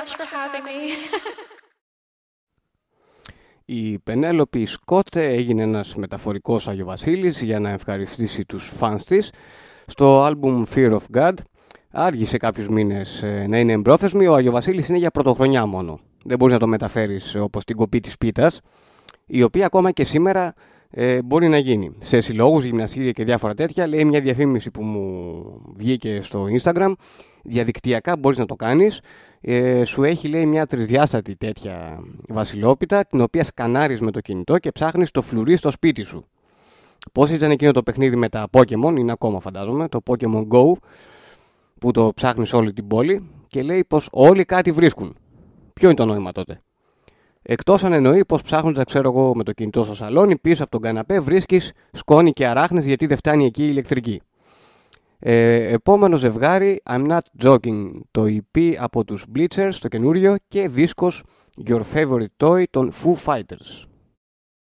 much for having me. Η Πενέλοπη Σκότ έγινε ένας μεταφορικός Άγιο Βασίλης για να ευχαριστήσει τους φανς της στο άλμπουμ Fear of God. Άργησε κάποιους μήνες να είναι εμπρόθεσμη. Ο Άγιο Βασίλης είναι για πρωτοχρονιά μόνο. Δεν μπορείς να το μεταφέρεις όπως την κοπή της πίτας, η οποία ακόμα και σήμερα μπορεί να γίνει. Σε συλλόγους, γυμναστήρια και διάφορα τέτοια, λέει μια διαφήμιση που μου βγήκε στο Instagram. Διαδικτυακά μπορείς να το κάνεις. Σου έχει, λέει, μια τρισδιάστατη τέτοια βασιλόπιτα, την οποία σκανάρεις με το κινητό και ψάχνεις το φλουρί στο σπίτι σου. Πώς ήταν εκείνο το παιχνίδι με τα Pokemon, είναι ακόμα φαντάζομαι, το Pokemon Go, που το ψάχνεις όλη την πόλη και λέει πως όλοι κάτι βρίσκουν. Ποιο είναι το νόημα τότε? Εκτός αν εννοεί πως ψάχνοντας, ξέρω εγώ, με το κινητό στο σαλόνι, πίσω από τον καναπέ βρίσκεις σκόνη και αράχνες γιατί δεν φτάνει εκεί η ηλεκτρική. Επόμενο ζευγάρι, I'm Not Joking, το EP από τους Bleachers, το καινούριο, και δίσκος Your Favorite Toy των Foo Fighters.